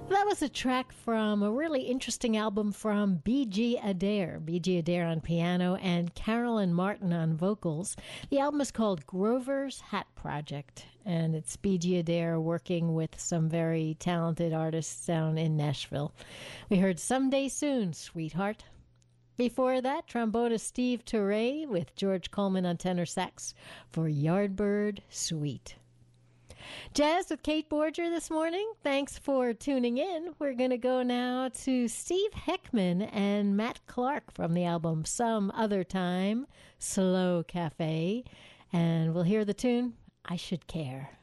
That was a track from a really interesting album from B.G. Adair. B.G. Adair on piano and Carolyn Martin on vocals. The album is called Grover's Hat Project, and it's B.G. Adair working with some very talented artists down in Nashville. We heard Someday Soon, Sweetheart. Before that, trombonist Steve Turre with George Coleman on tenor sax for Yardbird Suite. Jazz with Kate Borger this morning. Thanks for tuning in. We're going to go now to Steve Heckman and Matt Clark from the album Some Other Time, Slow Cafe. And we'll hear the tune, I Should Care.